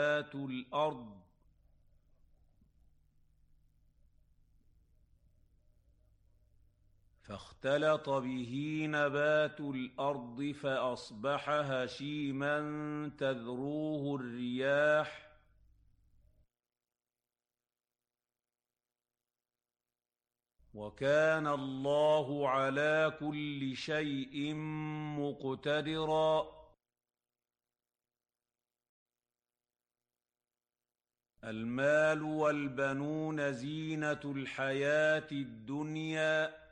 نبات الأرض فاختلط به نبات الأرض فأصبح هشيما تذروه الرياح وكان الله على كل شيء مقتدرا. المال والبنون زينة الحياة الدنيا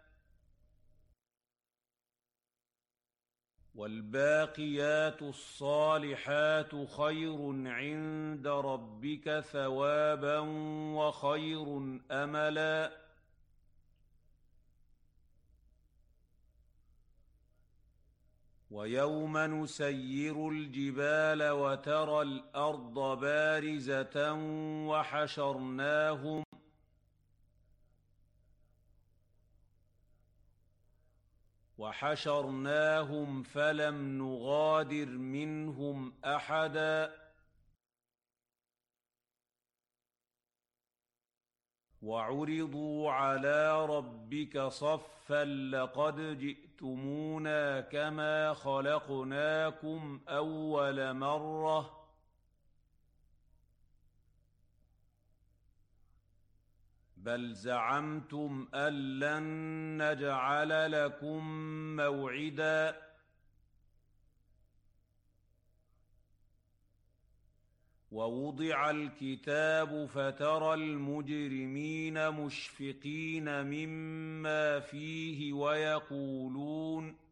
والباقيات الصالحات خير عند ربك ثوابا وخير أملا. ويوم نسير الجبال وترى الأرض بارزة وحشرناهم فلم نغادر منهم أحدا وعرضوا على ربك صفا لقد جئتمونا كما خلقناكم أول مرة بل زعمتم أن لن نجعل لكم موعدا ووضع الكتاب فترى المجرمين مشفقين مما فيه